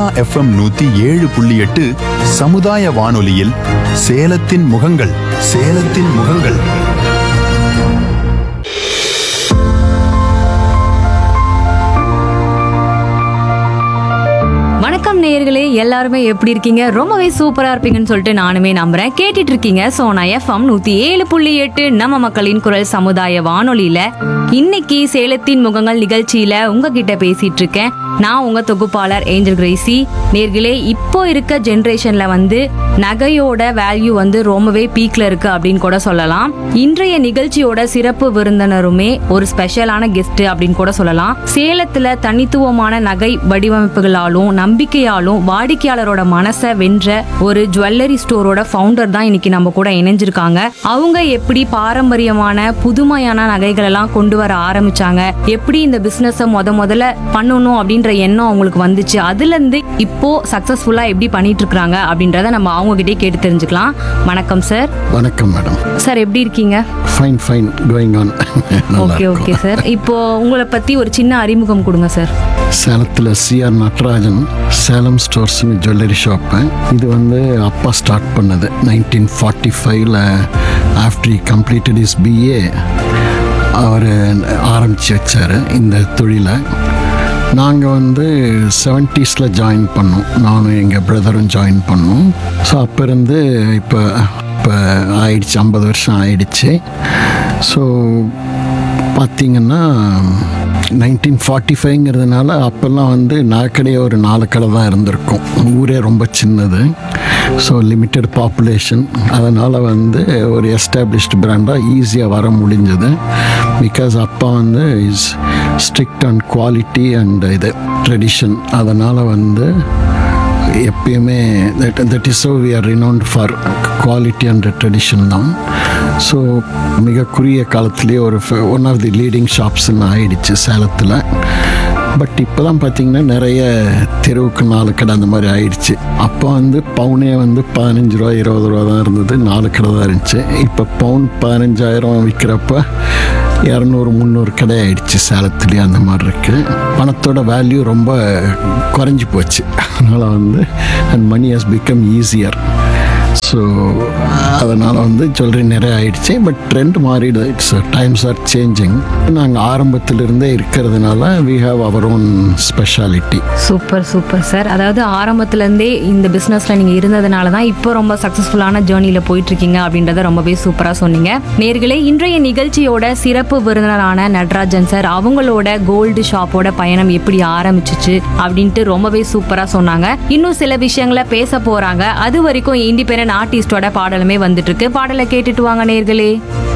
Sona FM 107.8 சமுதாய வானொலியில் சேலத்தின் முகங்கள் சேலத்தின் முகங்கள். வணக்கம் நேயர்களே, எல்லாருமே எப்படி இருக்கீங்க? ரொம்பவே சூப்பரா இருப்பீங்கன்னு சொல்லிட்டு நானுமே நம்புறேன். கேட்டுட்டு இருக்கீங்க சோனா எஃப்எம் 107.8 நம்ம மக்களின் குரல் சமுதாய வானொலியில. இன்னைக்கு சேலத்தின் முகங்கள் நிகழ்ச்சியில உங்ககிட்ட பேசிட்டு இருக்கேன். நான் உங்க தொகுப்பாளர் ஏஞ்சல் கிரேசி. நேர்களே, இப்போ இருக்க ஜென்ரேஷன்ல நகையோட வேல்யூ ரொம்பவே பீக்ல இருக்கு அப்படின்னு கூட சொல்லலாம். இன்றைய நிகழ்ச்சியோட சிறப்பு விருந்தினருமே ஒரு ஸ்பெஷலான கெஸ்ட் அப்படின்னு கூட சொல்லலாம். சேலத்துல தனித்துவமான நகை வடிவமைப்புகளாலும் நம்பிக்கையாலும் வாடிக்கையாளரோட மனசை வென்ற ஒரு ஜுவல்லரி ஸ்டோரோட ஃபவுண்டர் தான் இன்னைக்கு நம்ம கூட இணைஞ்சிருக்காங்க. அவங்க எப்படி பாரம்பரியமான புதுமையான நகைகள் எல்லாம் கொண்டு வர ஆரம்பிச்சாங்க, எப்படி இந்த பிசினஸ் முதல்ல பண்ணணும் அப்படின்ற எண்ணம் அவங்களுக்கு வந்துச்சு, அதுல இருந்து இப்போ சக்சஸ்ஃபுல்லா எப்படி பண்ணிட்டு இருக்காங்க அப்படின்றத நம்ம அவங்க கிட்டே கேட்டு தெரிஞ்சுக்கலாம். வணக்கம் சார். வணக்கம் மேடம். சார், எப்படி இருக்கீங்க? Fine fine going on. Okay sir. இப்போ உங்களை பத்தி ஒரு சின்ன அறிமுகம் கொடுங்க சார். சேலத்தில் CR Natarajan Salem ஸ்டோர்ஸ்னு jewellery shop. இது அப்பா ஸ்டார்ட் பண்ணது 1945. After he completed is BA அவர் ஆரம்பித்து வச்சார் இந்த தொழிலை. நாங்கள் 70s ஜாயின் பண்ணோம். நானும் எங்கள் பிரதரும் ஜாயின் பண்ணோம். ஸோ அப்போ இருந்து இப்போ ஆயிடுச்சு, 50 வருஷம் ஆயிடுச்சு. ஸோ பார்த்திங்கன்னா 1945ங்கிறதுனால அப்போல்லாம் நகைக்கடையே ஒரு 4 கடை தான் இருந்திருக்கும். ஊரே ரொம்ப சின்னது. So limited population. அதனால் ஒரு எஸ்டாப்ளிஷ்டு பிராண்டாக ஈஸியாக வர முடிஞ்சது. பிகாஸ் அப்பா is strict and quality and இது ட்ரெடிஷன். அதனால் எப்பயுமே that is so we are renowned for quality and tradition தான். ஸோ மிக குறுகிய காலத்துலேயே ஒன் ஆஃப் தி லீடிங் ஷாப்ஸ்ன்னு ஆயிடுச்சு சேலத்தில். பட் இப்போ தான் பார்த்திங்கன்னா நிறைய தெருவுக்கு 4 கடை அந்த மாதிரி ஆயிடுச்சு. அப்போ பவுனே 15 ரூபா 20 ரூபா தான் இருந்தது, 4 கடை தான் இருந்துச்சு. இப்போ பவுன் 15,000 விற்கிறப்ப 200-300 கடை ஆயிடுச்சு சேலத்துலேயே. அந்த மாதிரி இருக்குது. பணத்தோட வேல்யூ ரொம்ப குறைஞ்சி போச்சு. அதனால் and money has become easier. So அதனால் ஜுவல்லரி நிறைய ஆயிடுச்சு. பட் ட்ரெண்ட் மாறிடுது. Times R changing. நாங்கள் ஆரம்பத்திலிருந்தே இருக்கிறதுனால we have our own speciality. Super sir. அதாவது ஆரம்பத்துலேருந்தே இந்த பிஸ்னஸில் நீங்கள் இருந்ததுனால தான் இப்போ ரொம்ப சக்ஸஸ்ஃபுல்லான ஜேர்னியில் போயிட்டுருக்கீங்க அப்படின்றத ரொம்பவே சூப்பராக சொன்னீங்க. நேர்களே, இன்றைய நிகழ்ச்சியோட சிறப்பு விருந்தினரான நடராஜன் சார் அவங்களோட கோல்டு ஷாப்போட பயணம் எப்படி ஆரம்பிச்சிச்சு அப்படின்ட்டு ரொம்பவே சூப்பராக சொன்னாங்க. இன்னும் சில விஷயங்களை பேச போகிறாங்க. அது வரைக்கும் இண்டிபெண்டன்ட் ஆர்டிஸ்டோட பாடலுமே வந்துட்டு இருக்கு. பாடலை கேட்டுட்டு வாங்க நேர்களே.